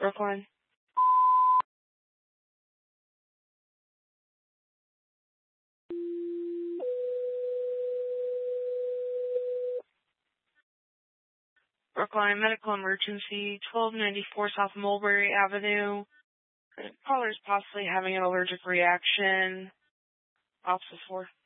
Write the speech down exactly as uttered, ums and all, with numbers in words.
Brookline. Brookline Medical Emergency, twelve ninety-four South Mulberry Avenue. The caller is possibly having an allergic reaction. Officer four.